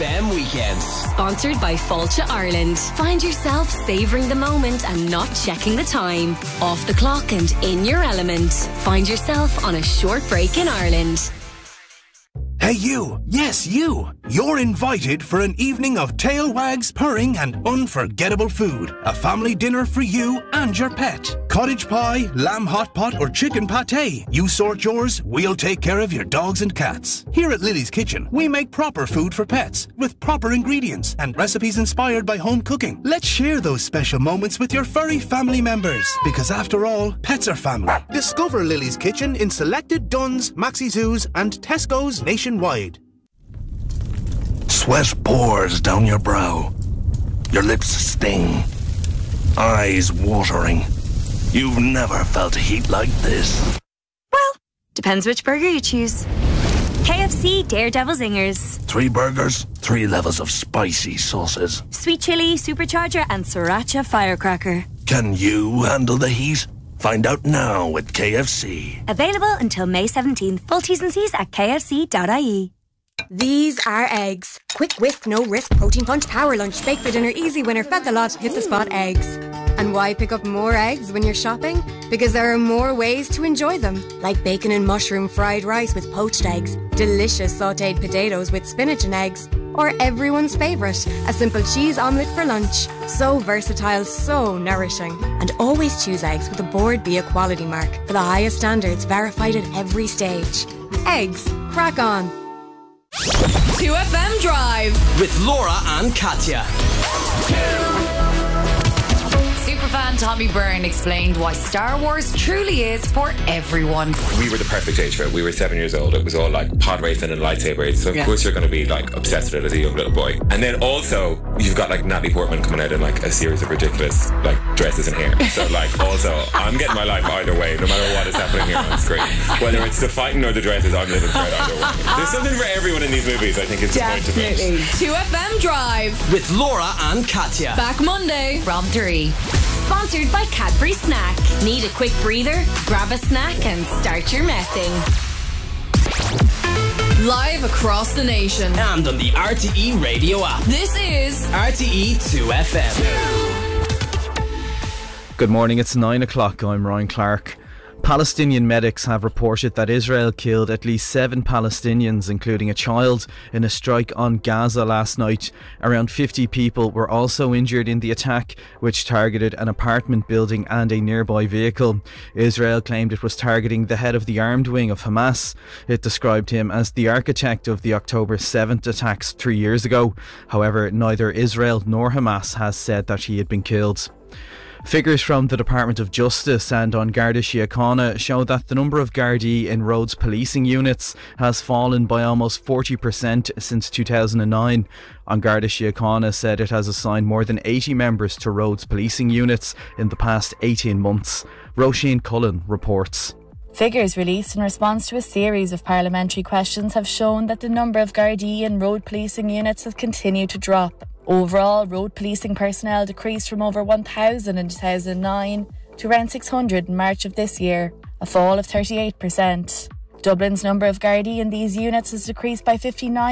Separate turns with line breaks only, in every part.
2FM Weekends.
Sponsored by Fáilte Ireland. Find yourself savouring the moment and not checking the time. Off the clock and in your element. Find yourself on a short break in Ireland.
Hey you, yes you, you're invited for an evening of tail wags, purring and unforgettable food. A family dinner for you and your pet. Cottage pie, lamb hot pot or chicken pâté. You sort yours, we'll take care of your dogs and cats. Here at Lily's Kitchen, we make proper food for pets with proper ingredients and recipes inspired by home cooking. Let's share those special moments with your furry family members because after all, pets are family. Discover Lily's Kitchen in selected Dunnes, Maxi Zoos and Tesco's nationwide.
Sweat pours down your brow. Your lips sting. Eyes watering. You've never felt heat like this.
Well, depends which burger you choose. KFC Daredevil Zingers.
3 burgers, 3 levels of spicy sauces.
Sweet chili, supercharger and sriracha firecracker.
Can you handle the heat? Find out now with KFC.
Available until May 17th. Full T's and C's at kfc.ie.
These are eggs. Quick whisk, no risk, protein punch, power lunch, bake for dinner, easy winner, fed the lot, hit the spot eggs. And why pick up more eggs when you're shopping? Because there are more ways to enjoy them. Like bacon and mushroom fried rice with poached eggs, delicious sautéed potatoes with spinach and eggs, or everyone's favourite, a simple cheese omelette for lunch. So versatile, so nourishing. And always choose eggs with a Board Bia quality mark for the highest standards, verified at every stage. Eggs, crack on.
2FM Drive with Laura and Katya.
Superfan Tommy Byrne explained why Star Wars truly is for everyone.
We were the perfect age for it. We were 7 years old. It was all like pod racing and lightsabers. So of course you're going to be like obsessed with it as a young little boy. And then also you've got like Natalie Portman coming out in like a series of ridiculous like dresses and hair. So like also I'm getting my life either way, no matter what is happening here on screen. Whether it's the fighting or the dresses, I'm living for it either way. There's something for everyone in these movies, I think is the point to make.
2FM Drive with Laura and Katya. Back Monday
From 3.
Sponsored by Cadbury Snack. Need a quick breather? Grab a snack and start your messing.
live across the nation and on the RTE radio app. This is RTE 2FM.
Good morning, it's 9 o'clock. I'm Ryan Clark. Palestinian medics have reported that Israel killed at least 7 Palestinians, including a child, in a strike on Gaza last night. Around 50 people were also injured in the attack, which targeted an apartment building and a nearby vehicle. Israel claimed it was targeting the head of the armed wing of Hamas. It described him as the architect of the October 7th attacks 3 years ago. However, neither Israel nor Hamas has said that he had been killed. Figures from the Department of Justice and on Garda Síochána show that the number of Gardaí in roads policing units has fallen by almost 40% since 2009. On Garda Síochána said it has assigned more than 80 members to roads policing units in the past 18 months. Roisin Cullen reports.
Figures released in response to a series of parliamentary questions have shown that the number of Gardaí in road policing units has continued to drop. Overall, road policing personnel decreased from over 1,000 in 2009 to around 600 in March of this year, a fall of 38%. Dublin's number of Gardaí in these units has decreased by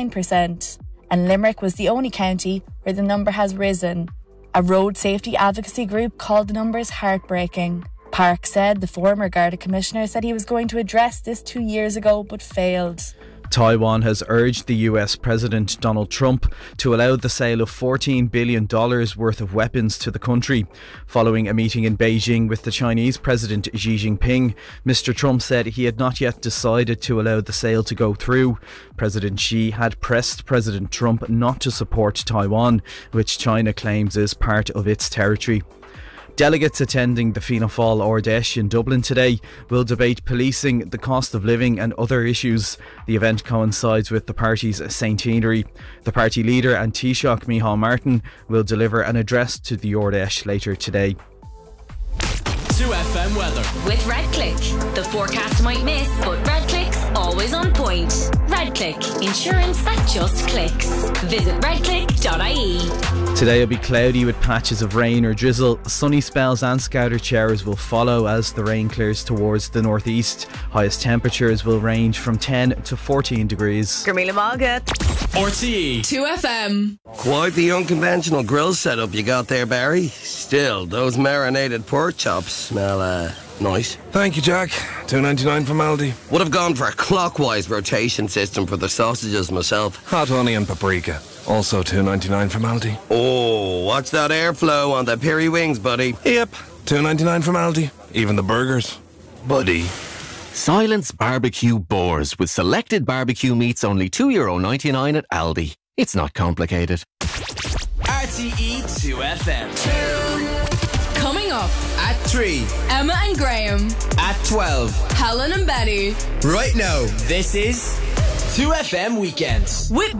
59%, and Limerick was the only county where the number has risen. A road safety advocacy group called the numbers heartbreaking. Park said the former Garda Commissioner said he was going to address this 2 years ago but failed.
Taiwan has urged the US President Donald Trump to allow the sale of $14 billion worth of weapons to the country. Following a meeting in Beijing with the Chinese President Xi Jinping, Mr. Trump said he had not yet decided to allow the sale to go through. President Xi had pressed President Trump not to support Taiwan, which China claims is part of its territory. Delegates attending the Fianna Fáil Ard Fheis in Dublin today will debate policing, the cost of living and other issues. The event coincides with the party's centenary. The party leader and Taoiseach Micheál Martin will deliver an address to the Ard Fheis later today.
2FM weather
with Red Click. The forecast might miss, but Red Click's always always on point. Redclick, insurance that just clicks. Visit redclick.ie.
Today will be cloudy with patches of rain or drizzle. Sunny spells and scattered showers will follow as the rain clears towards the northeast. Highest temperatures will range from 10 to 14 degrees.
Gurmila Margaret.
RTE 2FM.
Quite the unconventional grill setup you got there, Barry. Still, those marinated pork chops smell, nice.
Thank you, Jack. $2.99 from Aldi.
Would have gone for a clockwise rotation system for the sausages myself.
Hot honey and paprika. Also $2.99 from Aldi.
Oh, watch that airflow on the peri wings, buddy.
Yep. $2.99 from Aldi. Even the burgers. Buddy.
Silence Barbecue Boars with selected barbecue meats only €2.99 at Aldi. It's not complicated.
RTE 2FM. Coming up at 3, Emma and Graham. At 12, Helen and Betty. Right now, this is 2FM Weekends with